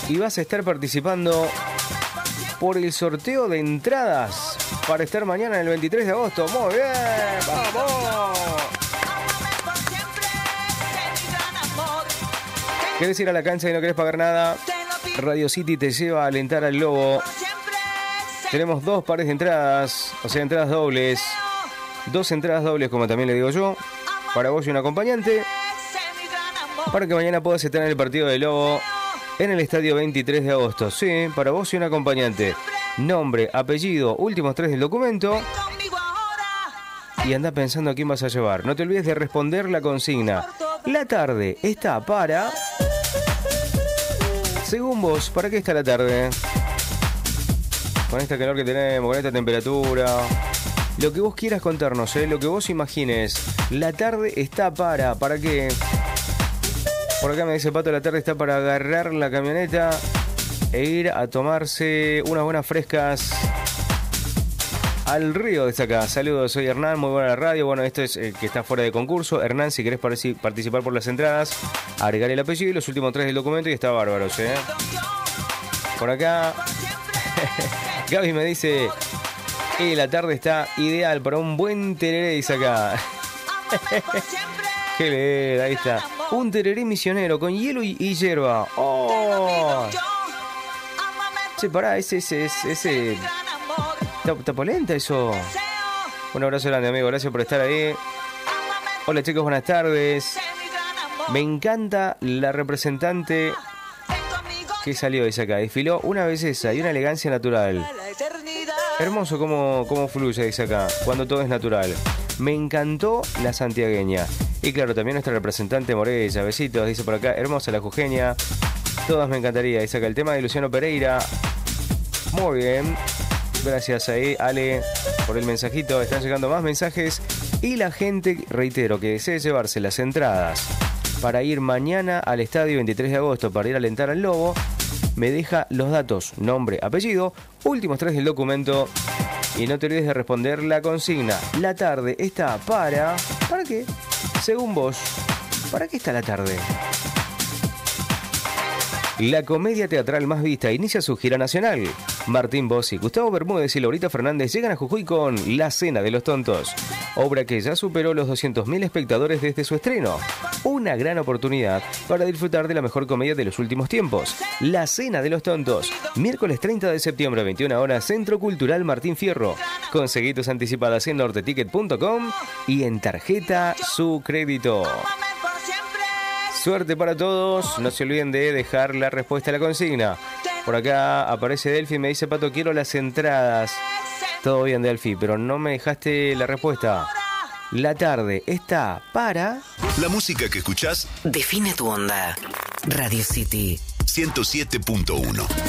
y vas a estar participando por el sorteo de entradas para estar mañana en el 23 de agosto. Muy bien, vamos. ¿Querés ir a la cancha y no querés pagar nada? Radio City te lleva a alentar al Lobo. Tenemos 2 pares de entradas, o sea, entradas dobles. 2 entradas dobles, como también le digo yo, para vos y un acompañante, para que mañana puedas estar en el partido del Lobo en el estadio 23 de agosto. Sí, para vos y un acompañante. Nombre, apellido, últimos 3 del documento. Y anda pensando a quién vas a llevar. No te olvides de responder la consigna. La tarde está para... Según vos, ¿para qué está la tarde? Con esta calor que tenemos, con esta temperatura... Lo que vos quieras contarnos, lo que vos imagines. La tarde está para... ¿Para qué? Por acá me dice Pato, la tarde está para agarrar la camioneta e ir a tomarse unas buenas frescas al río desde acá. Saludos, soy Hernán, muy buena la radio. Bueno, esto es que está fuera de concurso. Hernán, si querés participar por las entradas, agregar el apellido y los últimos 3 del documento y está bárbaro, ¿sí? Por acá Gaby me dice... la tarde está ideal para un buen tereré, dice acá. Qué leer, ahí está. Un tereré misionero con hielo y hierba. ¡Oh! Che, pará, ese ¿Está polenta eso? Un abrazo grande, amigo. Gracias por estar ahí. Hola, chicos, buenas tardes. Me encanta la representante que salió, dice acá. Desfiló una belleza y una elegancia natural. Hermoso cómo fluye, dice acá, cuando todo es natural. Me encantó la santiagueña. Y claro, también nuestra representante Morella. Besitos, dice por acá. Hermosa la jujeña. Todas me encantaría, dice acá. El tema de Luciano Pereira. Muy bien. Gracias ahí, Ale, por el mensajito. Están llegando más mensajes. Y la gente, reitero, que desee llevarse las entradas para ir mañana al estadio 23 de agosto para ir a alentar al Lobo, me deja los datos, nombre, apellido, últimos 3 del documento y no te olvides de responder la consigna. La tarde está para... ¿Para qué? Según vos, ¿para qué está la tarde? La comedia teatral más vista inicia su gira nacional. Martín Bossi, Gustavo Bermúdez y Laurita Fernández llegan a Jujuy con La Cena de los Tontos, obra que ya superó los 200.000 espectadores desde su estreno. Una gran oportunidad para disfrutar de la mejor comedia de los últimos tiempos. La Cena de los Tontos, miércoles 30 de septiembre, 21 horas, Centro Cultural Martín Fierro. Conseguí tus anticipadas en norteticket.com y en tarjeta Su Crédito. Suerte para todos, no se olviden de dejar la respuesta a la consigna. Por acá aparece Delphi y me dice, Pato, quiero las entradas. Todo bien, Delphi, pero no me dejaste la respuesta. La tarde está para... La música que escuchás define tu onda. Radio City 107.1.